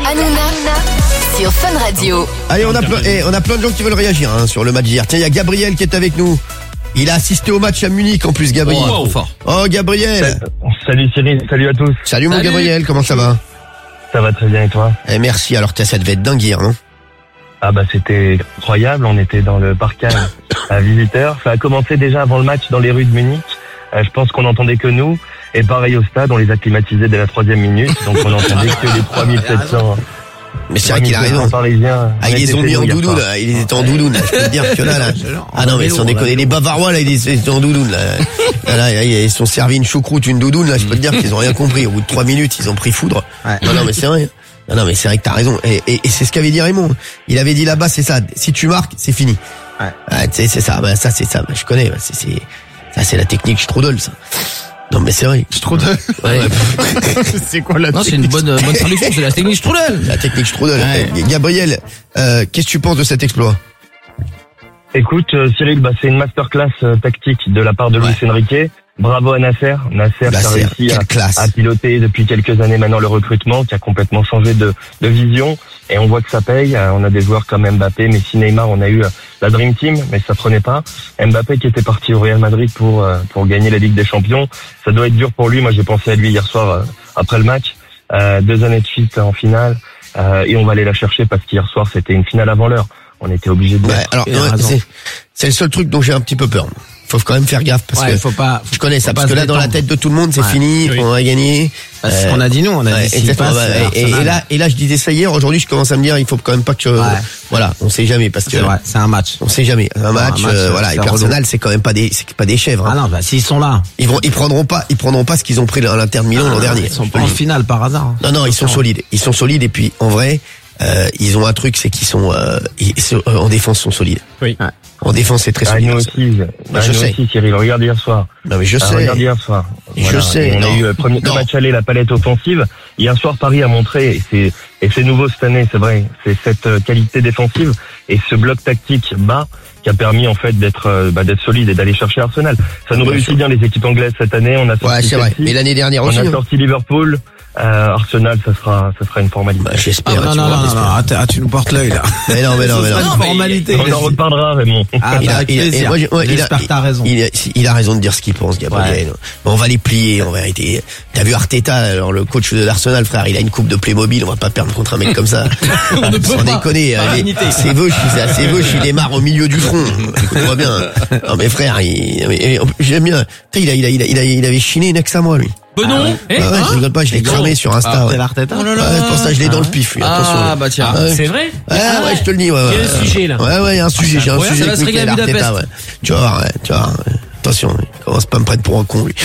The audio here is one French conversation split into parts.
Hanouna sur Fun Radio. Allez, on a plein de gens qui veulent réagir sur le match d'hier. Tiens, il y a Gabriel qui est avec nous. Il a assisté au match à Munich en plus, Gabriel. Oh, Gabriel. Salut Cyril, salut à tous. Salut mon Gabriel, comment ça va? Ça va très bien et toi? Merci, alors ça devait être dingue hier, non? Ah bah c'était incroyable, on était dans le parcage à visiteurs. Ça a commencé déjà avant le match dans les rues de Munich. Je pense qu'on n'entendait que nous. Et pareil au stade, on les a climatisés dès la 3e minute. Donc on n'entendait que les 3700... Mais c'est vrai qu'il a raison. Ils les ont mis en doudoune, ils étaient en doudoune, je peux te dire que là. Ah non, mais sans déconner, les Bavarois, là, ils étaient en doudoune, là, ils sont servis une choucroute, une doudoune, là, je peux te dire qu'ils ont rien compris. Au bout de 3 minutes, ils ont pris foudre. Non, mais c'est vrai. Non, mais c'est vrai que t'as raison. Et c'est ce qu'avait dit Raymond. Il avait dit là-bas, c'est ça. Si tu marques, c'est fini. C'est ça. Bah, ça, c'est ça. Bah, je connais. Bah, ça, c'est la technique Strudel, ça. Non mais c'est vrai. Strudel. Ouais. C'est quoi la technique? Non, c'est une bonne traduction, c'est la technique Strudel. La technique Strudel. Ouais. Gabriel, qu'est-ce que tu penses de cet exploit? Écoute, Cyril, c'est une masterclass tactique de la part de Luis Enrique. Bravo à Nasser. Nasser qui a réussi à piloter depuis quelques années maintenant le recrutement, qui a complètement changé de vision. Et on voit que ça paye. On a des joueurs comme Mbappé, Messi, Neymar. On a eu la Dream Team, mais ça prenait pas. Mbappé qui était parti au Real Madrid pour gagner la Ligue des Champions. Ça doit être dur pour lui. Moi, j'ai pensé à lui hier soir après le match. 2 années de suite en finale. Et on va aller la chercher parce qu'hier soir, c'était une finale avant l'heure. On était obligé de... alors, c'est le seul truc dont j'ai un petit peu peur. Faut quand même faire gaffe parce que je connais ça, parce que là dans la tête de tout le monde c'est fini, on a gagné. C'est ce qu'on a dit nous, on a dit et là je disais ça hier, aujourd'hui je commence à me dire il faut quand même pas que voilà, on sait jamais parce que c'est vrai, c'est un match. On sait jamais, un match voilà, et Arsenal c'est quand même pas des chèvres. Ah non, s'ils sont là, ils prendront pas ce qu'ils ont pris à l'Inter de Milan l'an dernier. Ils sont pas en finale par hasard. Non, ils sont solides et puis en vrai ils ont un truc, c'est qu'ils sont en défense sont solides. Oui. En défense, c'est très solide. Nous aussi, Cyril, regarde hier soir. Non, mais je sais. Regarde hier soir. Je sais. On a eu le match aller, la palette offensive. Hier soir, Paris a montré, et c'est nouveau cette année, c'est vrai, c'est cette qualité défensive et ce bloc tactique bas qui a permis en fait d'être solide et d'aller chercher Arsenal. Ça nous réussit bien les équipes anglaises cette année. On a sorti c'est vrai. Et l'année dernière aussi. On a sorti Liverpool. Arsenal, ça sera une formalité. J'espère. Non, tu nous portes l'œil là. Mais non. Une formalité. On en reparlera, Raymond. J'espère que t'as raison. Il a raison de dire ce qu'il pense, Gabriel. On va les plier, en vérité. T'as vu Arteta, alors le coach de l'Arsenal, frère, il a une coupe de Playmobil, on va pas perdre contre un mec comme ça. Sans déconner. C'est veuche, il démarre au milieu du front. Écoute-moi bien. Non mais frère, j'aime bien. Il avait chiné une ex à moi, lui. Non. Je rigole pas, je l'ai cramé sur Insta. C'est l'Arteta. Pour ça, je l'ai dans le pif. Ah bah tiens. C'est vrai? Ouais, je te le dis. Il y a un sujet là. Ouais, il y a un sujet. J'ai un sujet avec Mikel Arteta. Tu vois. Attention, il commence pas à me prendre pour un con, lui.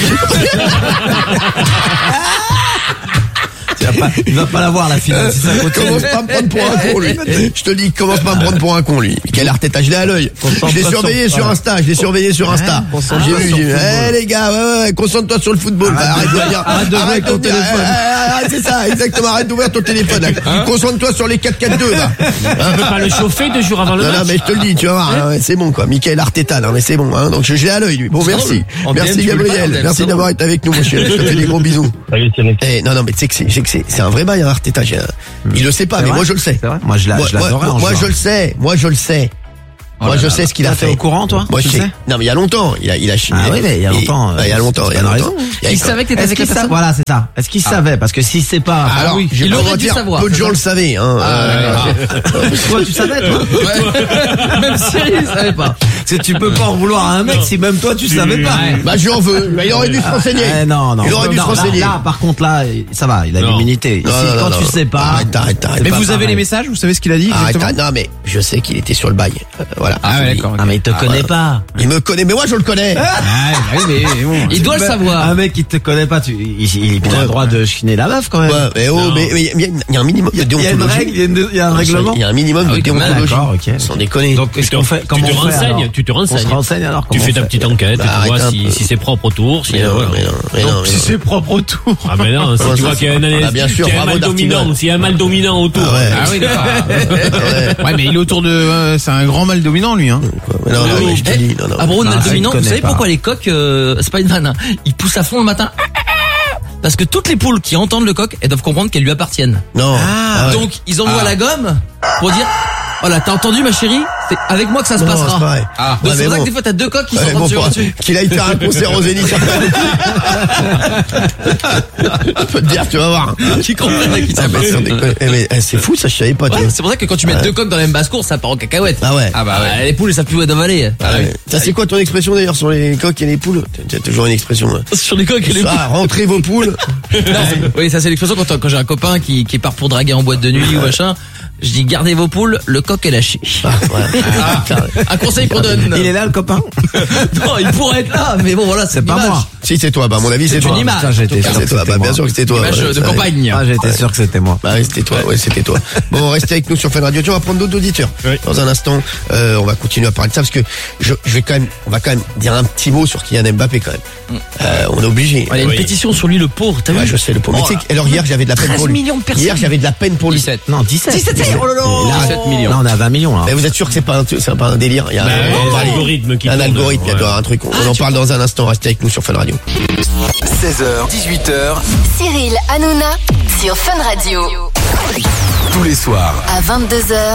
Il va pas l'avoir la finale. Commence pas à me prendre pour un con, lui. Je te dis, commence pas à me prendre pour un con, lui. Mikel Arteta, je l'ai à l'œil. Je l'ai surveillé sur Insta. J'ai vu, les gars, concentre-toi sur le football. Arrête d'ouvrir ton téléphone. C'est ça, exactement. Arrête d'ouvrir ton téléphone. Concentre-toi sur les 4-4-2, là. Tu peux pas le chauffer 2 jours avant le match. Non, mais je te le dis, tu vas voir. C'est bon, quoi. Mikel Arteta, non, mais c'est bon, hein. Donc, je l'ai à l'œil, lui. Bon, merci. Merci, Gabriel. Merci d'avoir été avec nous, mon cher. Je te fais des gros bisous. Non, mais tu sais que c'est un vrai bail, Arteta. Il le sait pas, mais moi je le sais. Moi je l'adorais. Moi je le sais. Moi je sais ce qu'il a fait. T'es au courant, toi? Moi je sais. Non, mais il y a longtemps. Il a chiné. Ah oui, mais il y a longtemps. Il y a longtemps. Il savait que t'étais avec la personne. Voilà, c'est ça. Est-ce qu'il savait? Parce que s'il sait pas. Alors, il aurait dû savoir. Peu de gens le savaient, hein. Toi, tu savais, toi? Même Cyril, il savait pas. Parce que tu peux pas en vouloir à un mec si même toi tu savais pas. Bah, je lui en veux. Il aurait dû se renseigner. Non. Il aurait dû se renseigner. Là, par contre, là, ça va, il a l'immunité. Quand tu sais pas. Arrête. Mais vous avez les messages? Vous savez ce qu'il a dit? Non, mais je sais qu'il était sur le bail. Voilà. Ah ouais, d'accord. Mais il te connaît pas. Il me connaît, mais moi je le connais. Il doit le savoir. Un mec qui te connaît pas, il a le droit de chiner la meuf quand même. Mais il y a un minimum de déontologie. Il y a un règlement. Il y a un minimum de déontologie. Sans déconner. Donc qu'est-ce qu'on fait? Comment on fait? Tu te renseignes. On se renseigne alors. Tu fais ta petite enquête, tu vois si c'est propre autour. Si c'est propre autour. Ah mais non, si tu vois qu'il y a un mal dominant, s'il y a un mal dominant autour. Ah oui, d'accord. Ouais, mais il est autour de, c'est un grand mal dominant, lui, hein. Non, je te dis, non. Ah bon, mal dominant, vous savez pourquoi les coqs, c'est pas une vanne, hein, ils poussent à fond le matin. parce que toutes les poules qui entendent le coq, elles doivent comprendre qu'elles lui appartiennent. Non. Donc ils envoient la gomme pour dire voilà, t'as entendu ma chérie? C'est avec moi que ça se passera. C'est pareil. Donc c'est pour ça que des fois t'as deux coqs qui sont en train de dessus. Qu'il aille faire un concert au Zénith. Je peux te dire, tu vas voir. Qui comprennent qui mais c'est fou, ça je savais pas. Ouais, c'est pour ça que quand tu mets deux coqs dans la même basse-cour, ça part en cacahuète. Ah ouais. Les poules, elles savent plus où d'avaler. Ça c'est quoi ton expression d'ailleurs sur les coqs et les poules? T'as toujours une expression. Sur les coqs et les poules. Rentrez vos poules. Oui, ça c'est l'expression quand j'ai un copain qui part pour draguer en boîte de nuit ou machin. Je dis gardez vos poules, le coq est lâché. Un conseil qu'on donne. Il est là le copain? Non, il pourrait être là, mais bon voilà, c'est pas moi. Si c'est toi, à mon avis c'est toi. Une image. J'étais sûr que c'était moi. Bien sûr que c'était toi. Image de campagne. J'étais sûr que c'était moi. C'était toi, c'était toi. Bon, restez avec nous sur Fun Radio. On va prendre d'autres auditeurs. Dans un instant, on va continuer à parler de ça parce que on va quand même dire un petit mot sur Kylian Mbappé quand même. On est obligé. Il y a une pétition sur lui, le pauvre. T'as vu? Je sais le pauvre. Alors hier j'avais de la peine pour lui. Hier j'avais de la peine pour lui. 17. Non, 17. Oh là là. 17 millions. Là, on est à 20 millions, là. Mais vous êtes sûr que c'est pas un délire? Il y a un algorithme qui tourne. Un algorithme, il y a un truc. On en parle dans un instant. Restez avec nous sur Fun Radio. 16h, 18h. Cyril Hanouna sur Fun Radio. Tous les soirs. À 22h.